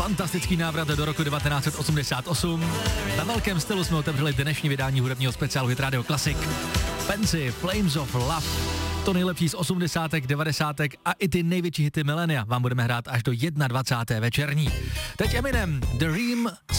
Fantastický návrat do roku 1988. Na velkém stylu jsme otevřeli dnešní vydání hudebního speciálu Hit Radio Classic. Fancy, Flames of Love, to nejlepší z 80., 90. a i ty největší hity milénia vám budeme hrát až do 21. večerní. Teď Eminem, The Dream